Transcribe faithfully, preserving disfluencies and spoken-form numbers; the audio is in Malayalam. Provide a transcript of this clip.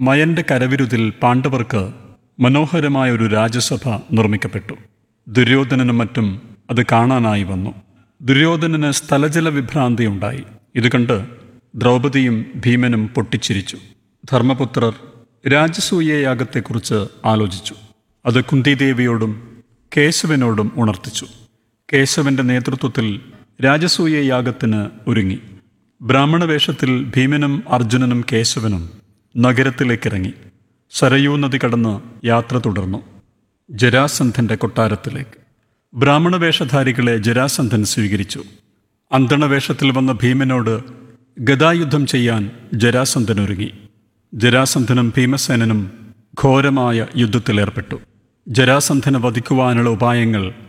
മയന്റെ കരവിരുതിൽ പാണ്ഡവർക്ക് മനോഹരമായ ഒരു രാജസഭ നിർമ്മിക്കപ്പെട്ടു. ദുര്യോധനനും മറ്റും അത് കാണാനായി വന്നു. ദുര്യോധനന് സ്ഥലജല വിഭ്രാന്തിയുണ്ടായി. ഇത് കണ്ട് ദ്രൗപദിയും ഭീമനും പൊട്ടിച്ചിരിച്ചു. ധർമ്മപുത്രർ രാജസൂയയാഗത്തെക്കുറിച്ച് ആലോചിച്ചു. അത് കുന്തിദേവിയോടും കേശവനോടും ഉണർത്തിച്ചു. കേശവന്റെ നേതൃത്വത്തിൽ രാജസൂയയാഗത്തിന് ഒരുങ്ങി. ബ്രാഹ്മണവേഷത്തിൽ ഭീമനും അർജുനനും കേശവനും നഗരത്തിലേക്കിറങ്ങി. സരയൂ നദി കടന്ന് യാത്ര തുടർന്നു ജരാസന്ധന്റെ കൊട്ടാരത്തിലേക്ക്. ബ്രാഹ്മണവേഷധാരികളെ ജരാസന്ധൻ സ്വീകരിച്ചു. അന്തണവേഷത്തിൽ വന്ന ഭീമനോട് ഗദായുദ്ധം ചെയ്യാൻ ജരാസന്ധനൊരുങ്ങി. ജരാസന്ധനും ഭീമസേനനും ഘോരമായ യുദ്ധത്തിലേർപ്പെട്ടു. ജരാസന്ധനെ വധിക്കുവാനുള്ള ഉപായങ്ങൾ